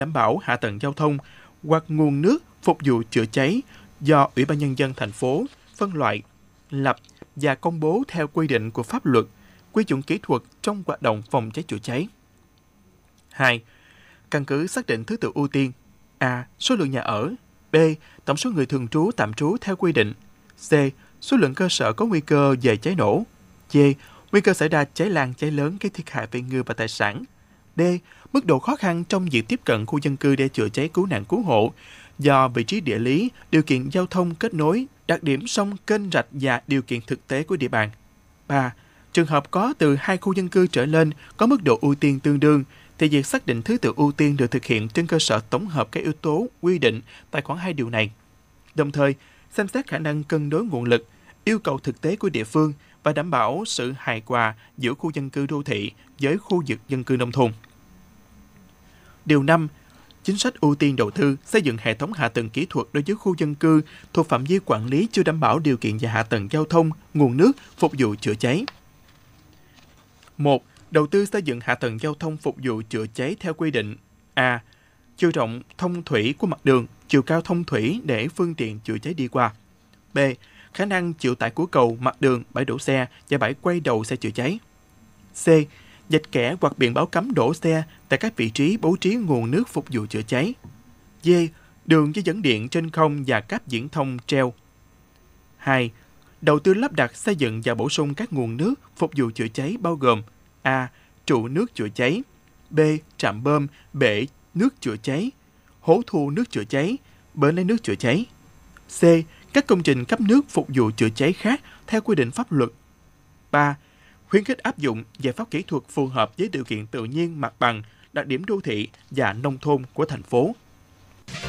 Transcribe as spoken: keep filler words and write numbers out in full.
đảm bảo hạ tầng giao thông hoặc nguồn nước phục vụ chữa cháy do Ủy ban Nhân dân thành phố phân loại, lập và công bố theo quy định của pháp luật, quy chuẩn kỹ thuật trong hoạt động phòng cháy chữa cháy. hai. Căn cứ xác định thứ tự ưu tiên: A. Số lượng nhà ở. B. Tổng số người thường trú tạm trú theo quy định. C. Số lượng cơ sở có nguy cơ về cháy nổ. D. Nguy cơ xảy ra cháy lan cháy lớn gây thiệt hại về người và tài sản. D. Mức độ khó khăn trong việc tiếp cận khu dân cư để chữa cháy cứu nạn cứu hộ do vị trí địa lý, điều kiện giao thông kết nối, đặc điểm sông kênh rạch và điều kiện thực tế của địa bàn. ba. Trường hợp có từ hai khu dân cư trở lên có mức độ ưu tiên tương đương, thì việc xác định thứ tự ưu tiên được thực hiện trên cơ sở tổng hợp các yếu tố quy định tại khoản hai điều này. Đồng thời, xem xét khả năng cân đối nguồn lực, yêu cầu thực tế của địa phương và đảm bảo sự hài hòa giữa khu dân cư đô thị với khu vực dân cư nông thôn. Điều năm. Chính sách ưu tiên đầu tư xây dựng hệ thống hạ tầng kỹ thuật đối với khu dân cư thuộc phạm vi quản lý chưa đảm bảo điều kiện về hạ tầng giao thông, nguồn nước phục vụ chữa cháy. một. Đầu tư xây dựng hạ tầng giao thông phục vụ chữa cháy theo quy định. A. Chiều rộng thông thủy của mặt đường, chiều cao thông thủy để phương tiện chữa cháy đi qua. B. Khả năng chịu tải của cầu, mặt đường, bãi đổ xe và bãi quay đầu xe chữa cháy. C. Vạch kẻ hoặc biển báo cấm đổ xe tại các vị trí bố trí nguồn nước phục vụ chữa cháy. D. Đường dây dẫn điện trên không và cáp viễn thông treo. hai. Đầu tư lắp đặt xây dựng và bổ sung các nguồn nước phục vụ chữa cháy bao gồm: A. Trụ nước chữa cháy. B. Trạm bơm, bể nước chữa cháy, hố thu nước chữa cháy, bể lấy nước chữa cháy. C. Các công trình cấp nước phục vụ chữa cháy khác theo quy định pháp luật. ba. Khuyến khích áp dụng giải pháp kỹ thuật phù hợp với điều kiện tự nhiên mặt bằng, đặc điểm đô thị và nông thôn của thành phố.